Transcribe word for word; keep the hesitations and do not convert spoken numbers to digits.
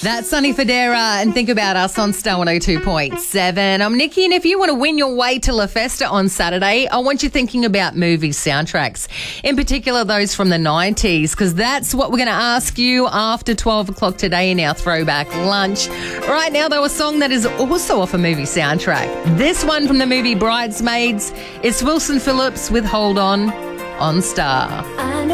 That's Sonny Fodera, and think about us on Star one oh two point seven. I'm Nikki, and if you want to win your way to La Festa on Saturday, I want you thinking about movie soundtracks, in particular those from the nineties, because that's what we're going to ask you after twelve o'clock today in our throwback lunch. Right now, though, a song that is also off a movie soundtrack. This one from the movie Bridesmaids. It's Wilson Phillips with Hold On on Star.